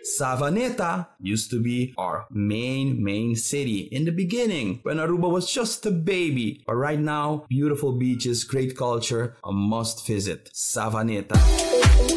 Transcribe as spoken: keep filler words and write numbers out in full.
Savaneta used to be our main, main city in the beginning when Aruba was just a baby. But right now, beautiful beaches, great culture, a must visit. Savaneta.